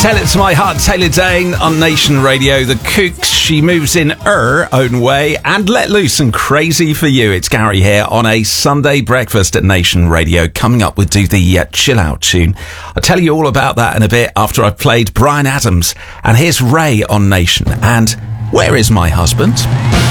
Tell It to My Heart, Taylor Dane on Nation Radio. The Kooks, she moves in her own way, and Let Loose and Crazy for You. It's Gary here on a Sunday breakfast at Nation Radio. Coming up, we'll do the chill out tune. I'll tell you all about that in a bit after I've played Bryan Adams. And here's Ray on Nation and Where Is My Husband?